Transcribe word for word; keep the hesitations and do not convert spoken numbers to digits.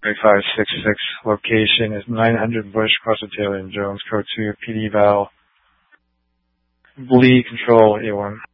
five six six. Location is nine hundred Bush, Crossing Taylor and Jones. Code two, P D Val. Bleed control A one.